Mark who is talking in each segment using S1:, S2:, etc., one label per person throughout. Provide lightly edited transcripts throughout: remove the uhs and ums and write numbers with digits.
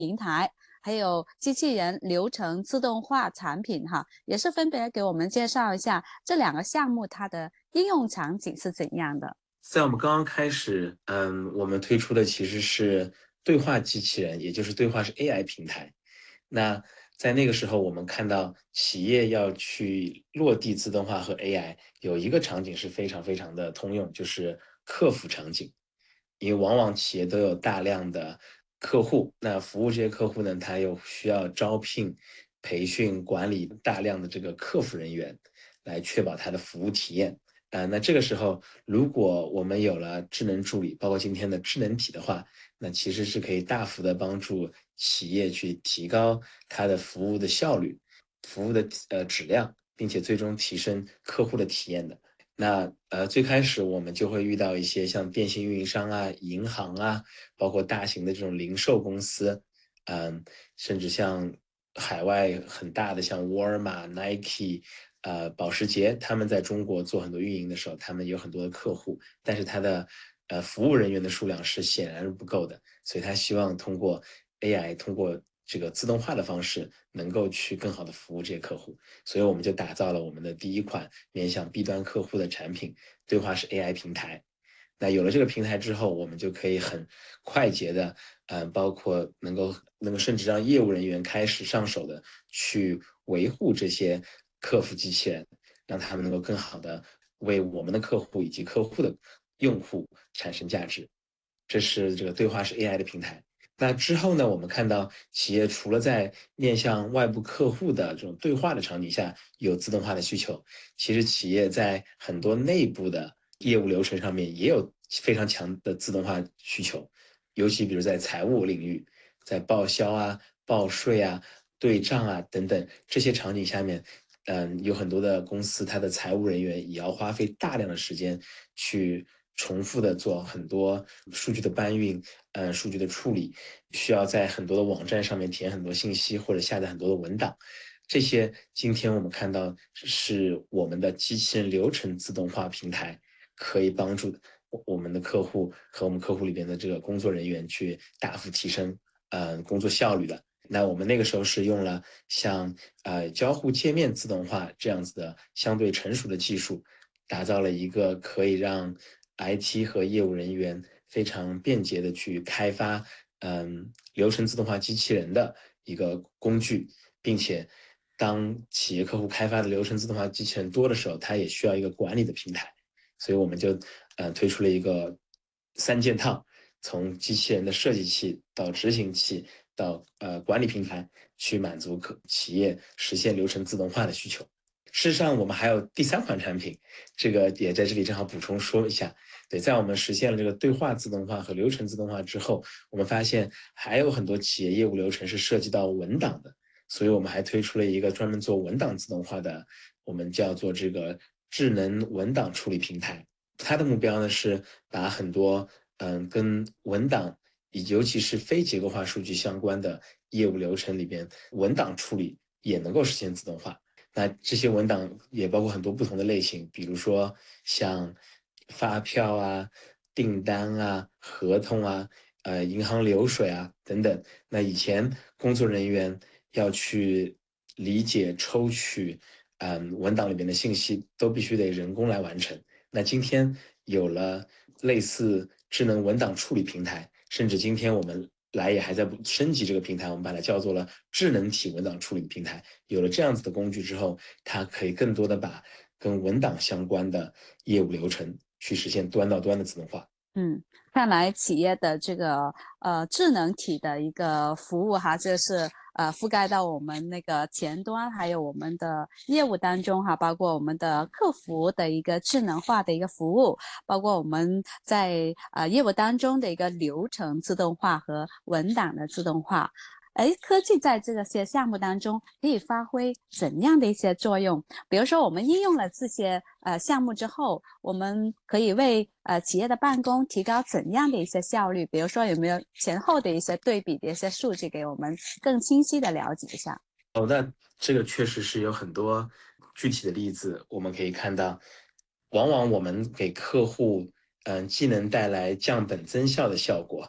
S1: 平台，还有机器人流程自动化产品哈，也是分别给我们介绍一下这两个项目它的应用场景是怎样的。
S2: 在我们刚刚开始，我们推出的其实是对话机器人，也就是对话式 AI 平台。那在那个时候，我们看到企业要去落地自动化和 AI，有一个场景是非常非常的通用，就是客服场景。因为往往企业都有大量的客户，那服务这些客户呢，他又需要招聘、培训、管理大量的这个客服人员，来确保他的服务体验。那这个时候，如果我们有了智能助理，包括今天的智能体的话，那其实是可以大幅的帮助企业去提高它的服务的效率、服务的质量，并且最终提升客户的体验的。那最开始我们就会遇到一些像电信运营商啊、银行啊，包括大型的这种零售公司，甚至像海外很大的像沃尔玛、Nike。保时捷他们在中国做很多运营的时候，他们有很多的客户，但是他的服务人员的数量是显然不够的，所以他希望通过 AI，通过这个自动化的方式，能够去更好的服务这些客户。所以我们就打造了我们的第一款面向 B 端客户的产品，对话式 AI 平台。那有了这个平台之后，我们就可以很快捷的，包括能够甚至让业务人员开始上手的去维护这些客服机器人，让他们能够更好的为我们的客户以及客户的用户产生价值。这是这个对话式 AI 的平台。那之后呢，我们看到企业除了在面向外部客户的这种对话的场景下有自动化的需求，其实企业在很多内部的业务流程上面也有非常强的自动化需求，尤其比如在财务领域，在报销啊、报税啊、对账啊等等这些场景下面，有很多的公司，它的财务人员也要花费大量的时间去重复的做很多数据的搬运，数据的处理，需要在很多的网站上面填很多信息或者下载很多的文档。这些今天我们看到是我们的机器人流程自动化平台可以帮助我们的客户和我们客户里边的这个工作人员去大幅提升工作效率的。那我们那个时候是用了像交互界面自动化这样子的相对成熟的技术，打造了一个可以让 IT 和业务人员非常便捷的去开发流程自动化机器人的一个工具，并且当企业客户开发的流程自动化机器人多的时候，它也需要一个管理的平台，所以我们就推出了一个三件套，从机器人的设计器到执行器到管理平台，去满足企业实现流程自动化的需求。事实上，我们还有第三款产品，这个也在这里正好补充说一下。对，在我们实现了这个对话自动化和流程自动化之后，我们发现还有很多企业业务流程是涉及到文档的，所以我们还推出了一个专门做文档自动化的，我们叫做这个智能文档处理平台。它的目标呢是把很多跟文档尤其是非结构化数据相关的业务流程里边，文档处理也能够实现自动化。那这些文档也包括很多不同的类型，比如说像发票啊、订单啊、合同啊、银行流水啊等等。那以前工作人员要去理解、抽取，文档里面的信息，都必须得人工来完成。那今天有了类似智能文档处理平台，甚至今天我们来也还在升级这个平台，我们把它叫做了智能体文档处理平台。有了这样子的工具之后，它可以更多的把跟文档相关的业务流程去实现端到端的自动化。
S1: 嗯，看来企业的这个智能体的一个服务哈，这是覆盖到我们那个前端，还有我们的业务当中哈，包括我们的客服的一个智能化的一个服务，包括我们在业务当中的一个流程自动化和文档的自动化。哎，科技在这个些项目当中可以发挥怎样的一些作用？比如说，我们应用了这些项目之后，我们可以为企业的办公提高怎样的一些效率？比如说，有没有前后的一些对比的一些数据，给我们更清晰的了解一下？
S2: 哦，那这个确实是有很多具体的例子，我们可以看到，往往我们给客户，既能带来降本增效的效果，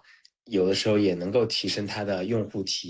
S2: 有的时候也能够提升它的用户体验。